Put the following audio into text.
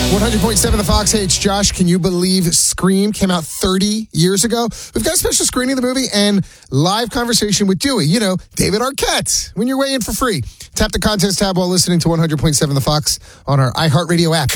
100.7 The Fox. Hey, it's Josh. Can you believe Scream came out 30 years ago? We've got a special screening of the movie and live conversation with Dewey. You know, David Arquette. When you're way in for free. Tap the contest tab while listening to 100.7 The Fox on our iHeartRadio app.